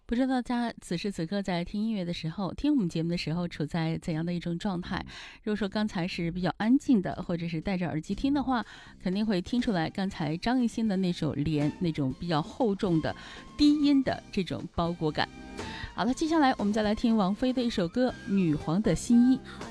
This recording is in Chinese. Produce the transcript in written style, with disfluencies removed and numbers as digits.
不知道大家此时此刻在听音乐的时候，听我们节目的时候，处在怎样的一种状态？如果说刚才是比较安静的，或者是戴着耳机听的话，肯定会听出来刚才张艺兴的那首《莲》那种比较厚重的低音的这种包裹感。好了，接下来我们再来听王菲的一首歌《女皇的新衣》。